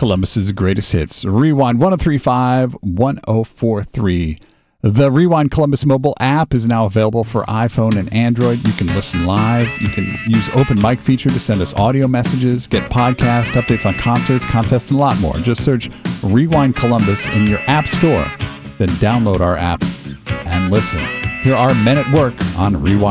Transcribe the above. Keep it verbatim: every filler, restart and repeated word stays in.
Columbus's greatest hits. Rewind one oh three point five, one oh four point three. The Rewind Columbus mobile app is now available for iPhone and Android. You can listen live. You can use open mic feature to send us audio messages, get podcast updates on concerts, contests, and a lot more. Just search Rewind Columbus in your app store. Then download our app and listen. Here are Men at Work on Rewind.